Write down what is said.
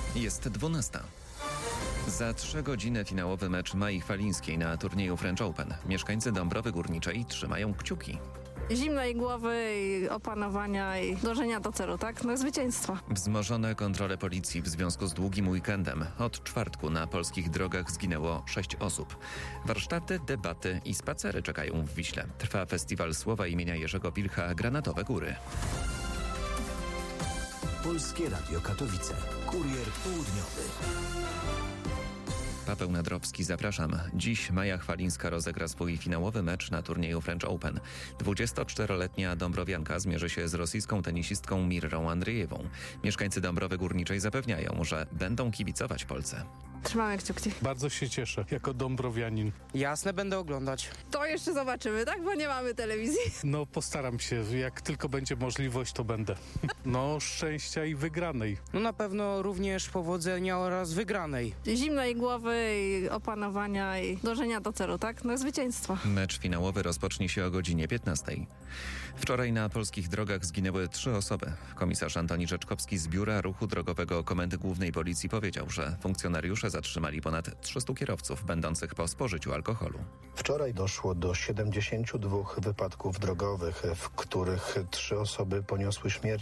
Jest 12. Za 3 godziny finałowy mecz Mai Chwalińskiej na turnieju French Open. Mieszkańcy Dąbrowy Górniczej trzymają kciuki. Zimnej głowy i opanowania i dążenia do celu, tak? No zwycięstwa. Wzmożone kontrole policji w związku z długim weekendem. Od czwartku na polskich drogach zginęło 6 osób. Warsztaty, debaty i spacery czekają w Wiśle. Trwa festiwal słowa imienia Jerzego Wilcha Granatowe Góry. Polskie Radio Katowice. Kurier południowy. Paweł Nadrowski, zapraszam. Dziś Maja Chwalińska rozegra swój finałowy mecz na turnieju French Open. 24-letnia Dąbrowianka zmierzy się z rosyjską tenisistką Mirrą Andrzejewą. Mieszkańcy Dąbrowy Górniczej zapewniają, że będą kibicować Polce. Trzymamy kciuki. Bardzo się cieszę, jako dąbrowianin. Jasne, będę oglądać. To jeszcze zobaczymy, tak? Bo nie mamy telewizji. No postaram się, jak tylko będzie możliwość, to będę. No, szczęścia i wygranej. No na pewno również powodzenia oraz wygranej. Zimnej głowy i opanowania i dążenia do celu, tak? No zwycięstwa. Mecz finałowy rozpocznie się o godzinie 15. Wczoraj na polskich drogach zginęły 3 osoby. Komisarz Antoni Rzeczkowski z Biura Ruchu Drogowego Komendy Głównej Policji powiedział, że funkcjonariusze zatrzymali ponad 300 kierowców będących po spożyciu alkoholu. Wczoraj doszło do 72 wypadków drogowych, w których 3 osoby poniosły śmierć.